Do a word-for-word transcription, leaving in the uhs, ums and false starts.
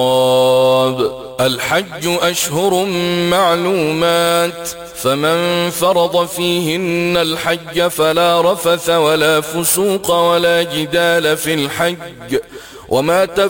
الحج أشهر معلومات، فمن فرض فيهن الحج فلا رفث ولا فسوق ولا جدال في الحج، وما